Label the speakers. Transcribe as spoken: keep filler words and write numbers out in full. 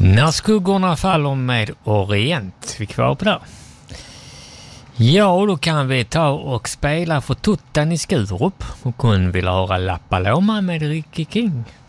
Speaker 1: När skuggorna faller med Orient. Vi kvar på det. Ja, då kan vi ta och spela för Tuttan i Skurup. Och hon vill höra Lappa Loma med Ricky King.